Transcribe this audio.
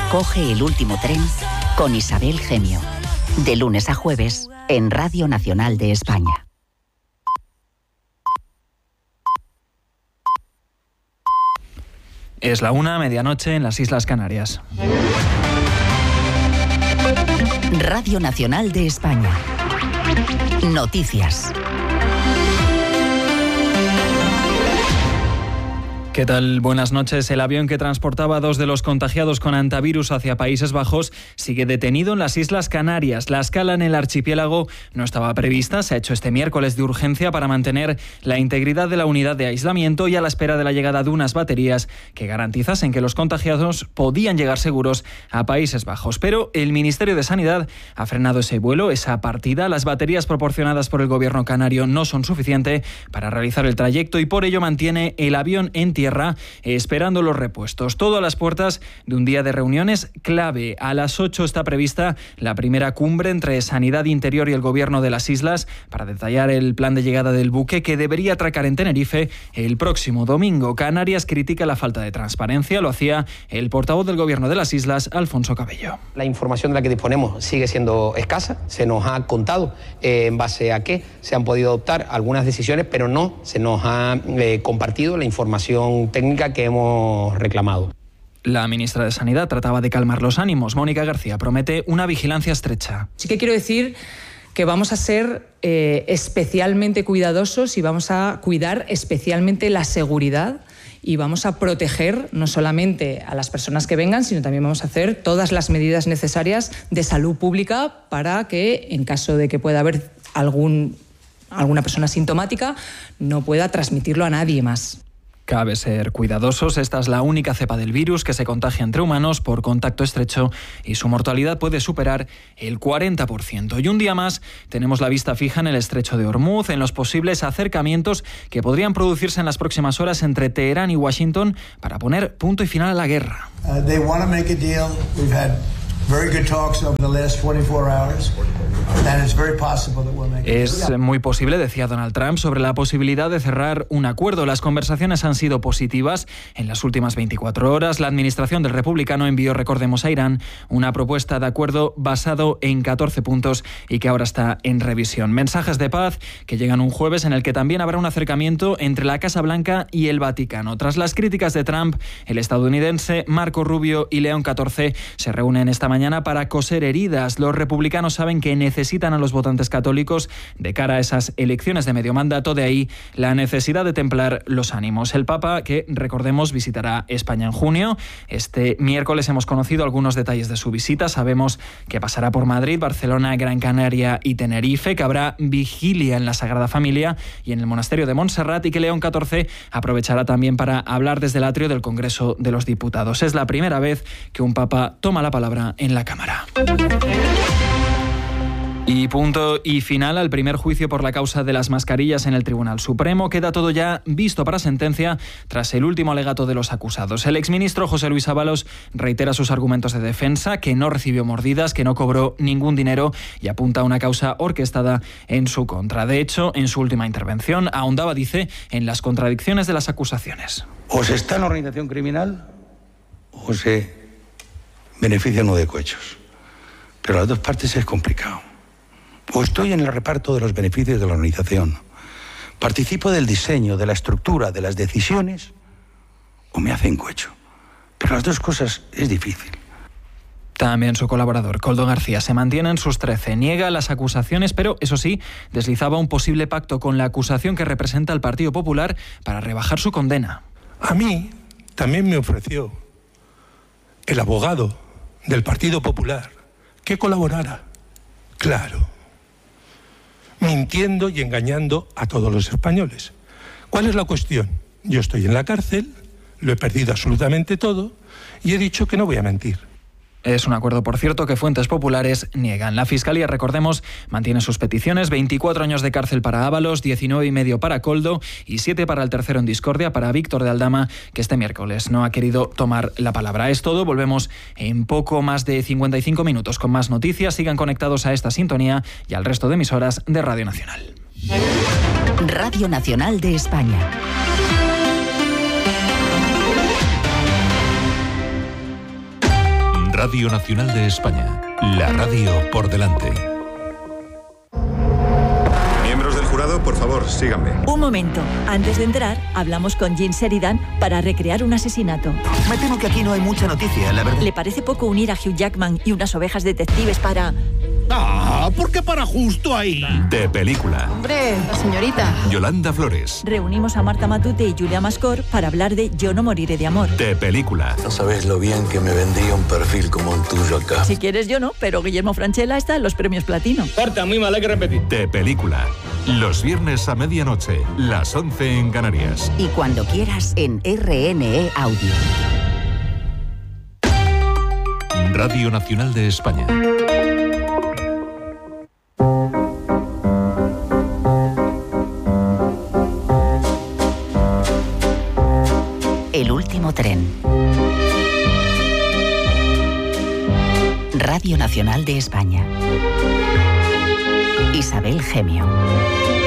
Coge el último tren con Isabel Gemio. De lunes a jueves en Radio Nacional de España. Es la 1:00, medianoche en las Islas Canarias. Radio Nacional de España. Noticias. ¿Qué tal? Buenas noches. El avión que transportaba a 2 de los contagiados con hantavirus hacia Países Bajos sigue detenido en las Islas Canarias. La escala en el archipiélago no estaba prevista. Se ha hecho este miércoles de urgencia para mantener la integridad de la unidad de aislamiento y a la espera de la llegada de unas baterías que garantizasen que los contagiados podían llegar seguros a Países Bajos. Pero el Ministerio de Sanidad ha frenado ese vuelo, esa partida. Las baterías proporcionadas por el gobierno canario no son suficientes para realizar el trayecto y por ello mantiene el avión en tierra esperando los repuestos. Todo a las puertas de un día de reuniones clave. A las 8 está prevista la primera cumbre entre Sanidad Interior y el Gobierno de las Islas para detallar el plan de llegada del buque que debería atracar en Tenerife el próximo domingo. Canarias critica la falta de transparencia. Lo hacía el portavoz del Gobierno de las Islas, Alfonso Cabello. La información de la que disponemos sigue siendo escasa. Se nos ha contado en base a qué se han podido adoptar algunas decisiones, pero no se nos ha compartido la información técnica que hemos reclamado. La ministra de Sanidad trataba de calmar los ánimos. Mónica García promete una vigilancia estrecha. Sí que quiero decir que vamos a ser especialmente cuidadosos y vamos a cuidar especialmente la seguridad y vamos a proteger no solamente a las personas que vengan, sino también vamos a hacer todas las medidas necesarias de salud pública para que, en caso de que pueda haber alguna persona sintomática, no pueda transmitirlo a nadie más. Cabe ser cuidadosos. Esta es la única cepa del virus que se contagia entre humanos por contacto estrecho y su mortalidad puede superar el 40%. Y un día más tenemos la vista fija en el estrecho de Hormuz, en los posibles acercamientos que podrían producirse en las próximas horas entre Teherán y Washington para poner punto y final a la guerra. Es muy posible, decía Donald Trump, sobre la posibilidad de cerrar un acuerdo. Las conversaciones han sido positivas. En las últimas 24 horas, la administración del republicano envió, recordemos, a Irán una propuesta de acuerdo basado en 14 puntos y que ahora está en revisión. Mensajes de paz que llegan un jueves en el que también habrá un acercamiento entre la Casa Blanca y el Vaticano. Tras las críticas de Trump, el estadounidense Marco Rubio y León XIV se reúnen esta mañana para coser heridas. Los republicanos saben que necesitan a los votantes católicos de cara a esas elecciones de medio mandato, de ahí la necesidad de templar los ánimos. El Papa, que recordemos visitará España en junio. Este miércoles hemos conocido algunos detalles de su visita. Sabemos que pasará por Madrid, Barcelona, Gran Canaria y Tenerife, que habrá vigilia en la Sagrada Familia y en el monasterio de Montserrat y que León XIV aprovechará también para hablar desde el atrio del Congreso de los Diputados. Es la primera vez que un Papa toma la palabra en la Cámara. Y punto y final al primer juicio por la causa de las mascarillas en el Tribunal Supremo. Queda todo ya visto para sentencia tras el último alegato de los acusados. El exministro José Luis Ábalos reitera sus argumentos de defensa, que no recibió mordidas, que no cobró ningún dinero y apunta a una causa orquestada en su contra. De hecho, en su última intervención ahondaba, dice, en las contradicciones de las acusaciones. O se está en la organización criminal o se beneficia uno de cohechos. Pero las dos partes es complicado. O estoy en el reparto de los beneficios de la organización, participo del diseño, de la estructura, de las decisiones, o me hacen cohecho. Pero las dos cosas es difícil. También su colaborador, Koldo García, se mantiene en sus 13. Niega las acusaciones, pero, eso sí, deslizaba un posible pacto con la acusación que representa al Partido Popular para rebajar su condena. A mí también me ofreció el abogado del Partido Popular que colaborara. Claro. Mintiendo y engañando a todos los españoles. ¿Cuál es la cuestión? Yo estoy en la cárcel, lo he perdido absolutamente todo y he dicho que no voy a mentir. Es un acuerdo, por cierto, que fuentes populares niegan. La Fiscalía, recordemos, mantiene sus peticiones: 24 años de cárcel para Ábalos, 19,5 para Koldo y 7 para el tercero en discordia, para Víctor de Aldama, que este miércoles no ha querido tomar la palabra. Es todo, volvemos en poco más de 55 minutos con más noticias. Sigan conectados a esta sintonía y al resto de emisoras de Radio Nacional. Radio Nacional de España. Radio Nacional de España. La radio por delante. Miembros del jurado, por favor, síganme. Un momento. Antes de entrar, hablamos con Jim Sheridan para recrear un asesinato. Me temo que aquí no hay mucha noticia, la verdad. ¿Le parece poco unir a Hugh Jackman y unas ovejas detectives para...? ¿Por qué para justo ahí? De película. Hombre, señorita. Yolanda Flores. Reunimos a Marta Matute y Julia Mascor para hablar de Yo no moriré de amor. De película. No sabes lo bien que me vendría un perfil como el tuyo acá. Si quieres yo no, pero Guillermo Francella está en los premios Platino. Corta, muy mal, hay que repetir. De película. Los viernes a medianoche, las 11 en Canarias. Y cuando quieras en RNE Audio. Radio Nacional de España. El último tren. Radio Nacional de España. Isabel Gemio.